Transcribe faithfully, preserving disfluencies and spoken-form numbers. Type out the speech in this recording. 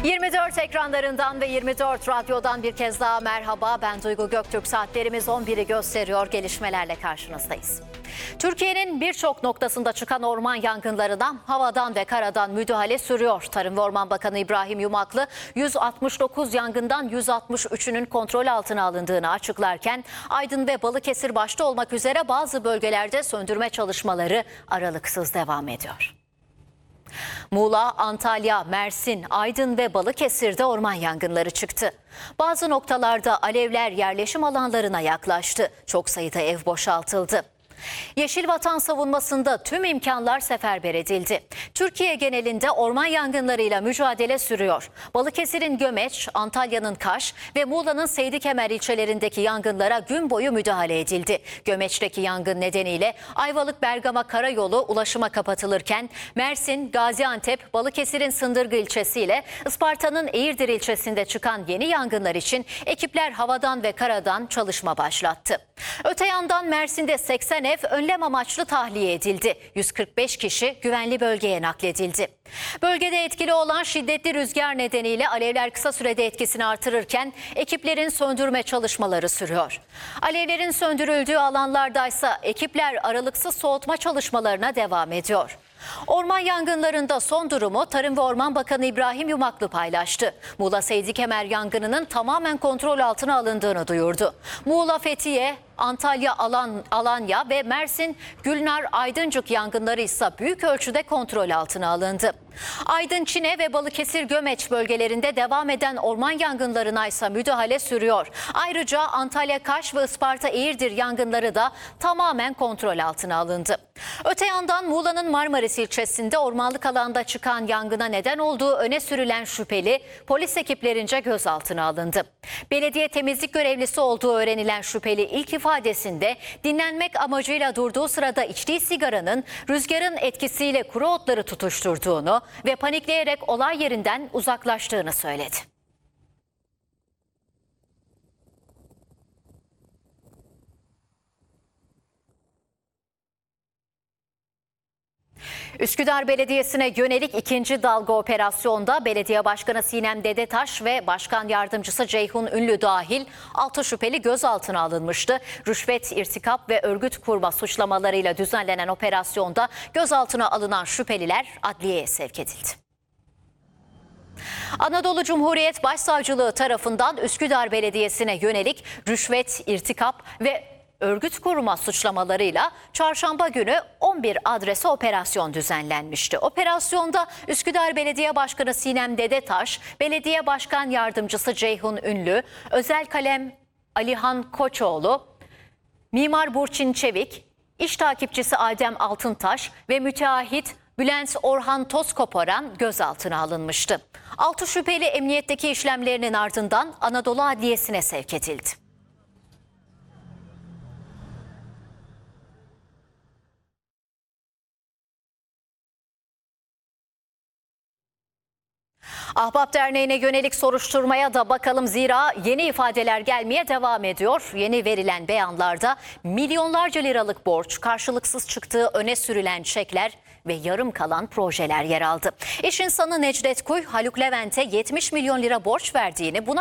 yirmi dört ekranlarından ve yirmi dört radyodan bir kez daha merhaba. Ben Duygu Göktürk. Saatlerimiz on biri gösteriyor. Gelişmelerle karşınızdayız. Türkiye'nin birçok noktasında çıkan orman yangınlarına havadan ve karadan müdahale sürüyor. Tarım ve Orman Bakanı İbrahim Yumaklı yüz altmış dokuz yangından yüz altmış üçünün kontrol altına alındığını açıklarken Aydın ve Balıkesir başta olmak üzere bazı bölgelerde söndürme çalışmaları aralıksız devam ediyor. Muğla, Antalya, Mersin, Aydın ve Balıkesir'de orman yangınları çıktı. Bazı noktalarda alevler yerleşim alanlarına yaklaştı. Çok sayıda ev boşaltıldı. Yeşil Vatan savunmasında tüm imkanlar seferber edildi. Türkiye genelinde orman yangınlarıyla mücadele sürüyor. Balıkesir'in Gömeç, Antalya'nın Kaş ve Muğla'nın Seydikemer ilçelerindeki yangınlara gün boyu müdahale edildi. Gömeç'teki yangın nedeniyle Ayvalık-Bergama karayolu ulaşıma kapatılırken Mersin, Gaziantep, Balıkesir'in Sındırgı ilçesiyle Isparta'nın Eğirdir ilçesinde çıkan yeni yangınlar için ekipler havadan ve karadan çalışma başlattı. Öte yandan Mersin'de seksen ev önlem amaçlı tahliye edildi. yüz kırk beş kişi güvenli bölgeye nakledildi. Bölgede etkili olan şiddetli rüzgar nedeniyle alevler kısa sürede etkisini artırırken ekiplerin söndürme çalışmaları sürüyor. Alevlerin söndürüldüğü alanlardaysa ekipler aralıksız soğutma çalışmalarına devam ediyor. Orman yangınlarında son durumu Tarım ve Orman Bakanı İbrahim Yumaklı paylaştı. Muğla Seydikemer yangınının tamamen kontrol altına alındığını duyurdu. Muğla Fethiye, Antalya Alan, Alanya ve Mersin Gülnar Aydıncık yangınları ise büyük ölçüde kontrol altına alındı. Aydın, Çine ve Balıkesir Gömeç bölgelerinde devam eden orman yangınlarına ise müdahale sürüyor. Ayrıca Antalya Kaş ve Isparta Eğirdir yangınları da tamamen kontrol altına alındı. Öte yandan Muğla'nın Marmaris ilçesinde ormanlık alanda çıkan yangına neden olduğu öne sürülen şüpheli polis ekiplerince gözaltına alındı. Belediye temizlik görevlisi olduğu öğrenilen şüpheli ilk ifadesinde dinlenmek amacıyla durduğu sırada içtiği sigaranın rüzgarın etkisiyle kuru otları tutuşturduğunu ve panikleyerek olay yerinden uzaklaştığını söyledi. Üsküdar Belediyesi'ne yönelik ikinci dalga operasyonda Belediye Başkanı Sinem Dedetaş ve Başkan Yardımcısı Ceyhun Ünlü dahil altı şüpheli gözaltına alınmıştı. Rüşvet, irtikap ve örgüt kurma suçlamalarıyla düzenlenen operasyonda gözaltına alınan şüpheliler adliyeye sevk edildi. Anadolu Cumhuriyet Başsavcılığı tarafından Üsküdar Belediyesi'ne yönelik rüşvet, irtikap ve örgüt kurma suçlamalarıyla çarşamba günü on bir adrese operasyon düzenlenmişti. Operasyonda Üsküdar Belediye Başkanı Sinem Dedetaş, Belediye Başkan Yardımcısı Ceyhun Ünlü, Özel Kalem Alihan Koçoğlu, Mimar Burçin Çevik, iş takipçisi Adem Altıntaş ve müteahhit Bülent Orhan Tozkoparan gözaltına alınmıştı. altı şüpheli emniyetteki işlemlerinin ardından Anadolu Adliyesi'ne sevk edildi. Ahbap Derneği'ne yönelik soruşturmaya da bakalım, zira yeni ifadeler gelmeye devam ediyor. Yeni verilen beyanlarda milyonlarca liralık borç, karşılıksız çıktığı öne sürülen çekler ve yarım kalan projeler yer aldı. İş insanı Necdet Kuy, Haluk Levent'e yetmiş milyon lira borç verdiğini, buna